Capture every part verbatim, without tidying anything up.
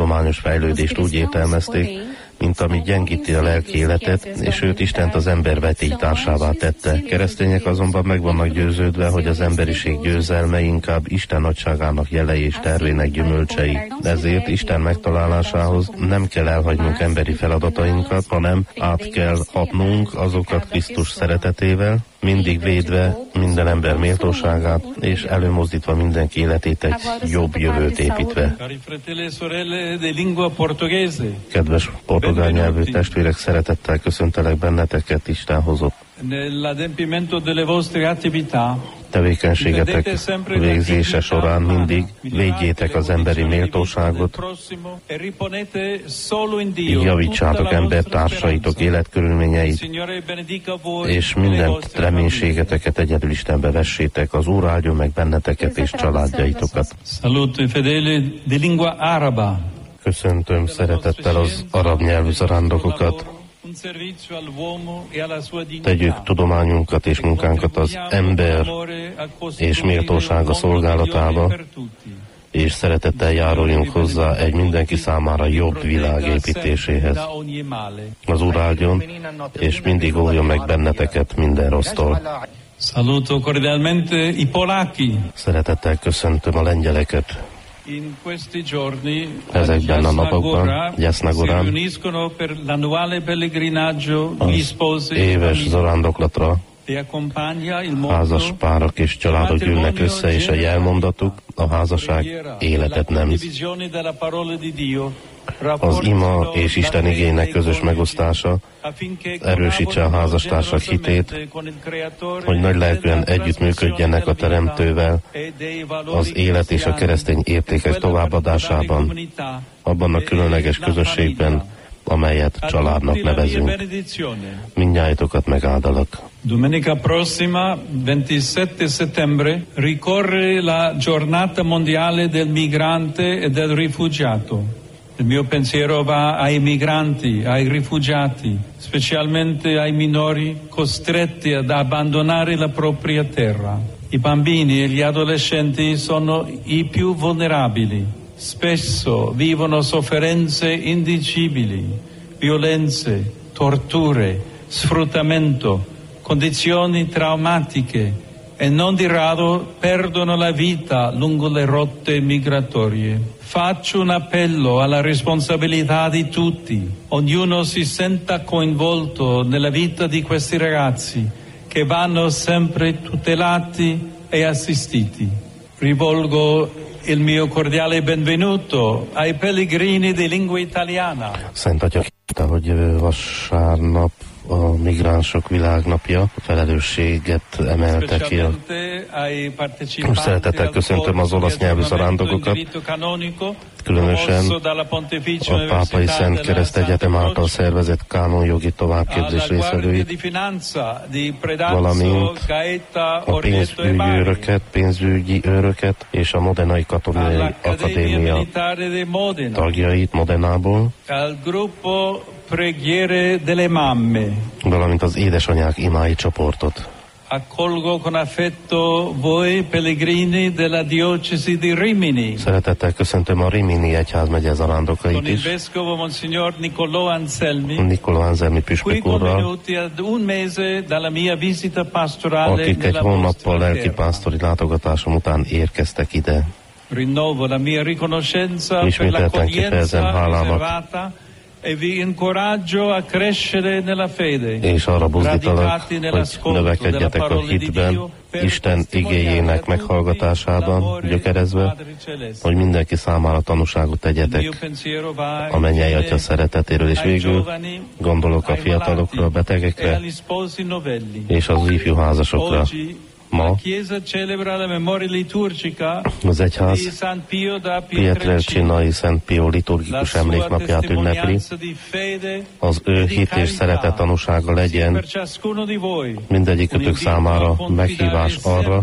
tudományos fejlődést úgy értelmezték, mint ami gyengíti a lelki életet, és őt Istent az ember vetélytársává tette. Keresztények azonban meg vannak győződve, hogy az emberiség győzelme inkább Isten nagyságának jelei és tervének gyümölcsei. Ezért Isten megtalálásához nem kell elhagynunk emberi feladatainkat, hanem át kell hatnunk azokat Krisztus szeretetével, mindig védve minden ember méltóságát, és előmozdítva mindenki életét egy jobb jövőt építve. Kedves portugál nyelvű testvérek, szeretettel köszöntelek benneteket Isten hozott tevékenységetek végzése során mindig védjétek az emberi méltóságot, javítsátok embertársaitok életkörülményeit, és minden reménységeteket egyedül Istenbe vessétek. Az Úr áldjon meg benneteket és családjaitokat. Köszöntöm szeretettel az arab nyelvű zarándokokat. Tegyük tudományunkat és munkánkat az ember és méltósága szolgálatába, és szeretettel járuljunk hozzá egy mindenki számára jobb világ építéséhez. Az Úr áldjon, és mindig óvjon meg benneteket minden rossztól. Saluto cordialmente i polacchi. Szeretettel köszöntöm a lengyeleket. Ezekben a napokban, Jasnagorán, az éves zarándoklatra házas párok és családok gyűlnek össze, és a jelmondatuk a házasság életet nem. Az ima és Isten igének közös megosztása erősítse a házastársak hitét, hogy nagy lelkűen együttműködjenek a Teremtővel az élet és a keresztény értékek továbbadásában, abban a különleges közösségben, amelyet családnak nevezünk. Mindnyájatokat megáldalak. Domenica prossima, ventisette settembre, ricorre la giornata mondiale del migrante e del rifugiato. Il mio pensiero va ai migranti, ai rifugiati, specialmente ai minori costretti ad abbandonare la propria terra. I bambini e gli adolescenti sono i più vulnerabili. Spesso vivono sofferenze indicibili, violenze, torture, sfruttamento, condizioni traumatiche e non di rado perdono la vita lungo le rotte migratorie. Faccio un appello alla responsabilità di tutti. Ognuno si senta coinvolto nella vita di questi ragazzi che vanno sempre tutelati e assistiti. Rivolgo il mio cordiale benvenuto ai pellegrini di lingua italiana. Szent Atya kérte, hogy jövő vasárnap a migránsok világnapja felelősséget emelte ki. Most szeretettel köszöntöm az olasz nyelvű zarándokokat, különösen a Pápai Szent Kereszt Egyetem által szervezett kánonjogi továbbképzés résztvevőit, valamint a pénzügyi őröket, pénzügyi őröket és a Modenai Katonai Akadémia tagjait Modenából, Preghiere delle mamme. Valamint az édesanyák imái csoportot. Accolgo con affetto voi pellegrini della diocesi di Rimini. Szeretettel köszöntöm a Rimini egyházmegye zarándokait is. Con il vescovo Monsignor Niccolò Anselmi. Niccolò Anselmi püspök úrral, akik egy hónappal lelkipásztori látogatásom után érkeztek ide. Rinnovo la mia riconoscenza per l'accoglienza riservata. És arra buzdítalak, hogy növekedjetek a hitben, Isten igéjének meghallgatásában gyökerezve, hogy mindenki számára tanúságot tegyetek a mennyei Atya szeretetéről, és végül gondolok a fiatalokra, a betegekre és az ifjú házasokra. Ma az egyház Pietrelcinai Szent Pio liturgikus emléknapját ünnepli. Az ő hit és szeretet tanúsága legyen mindegyikőtök számára meghívás arra,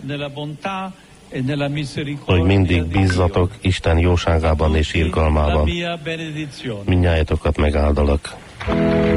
hogy mindig bízzatok Isten jóságában és irgalmában. Mindnyájatokat megáldalak.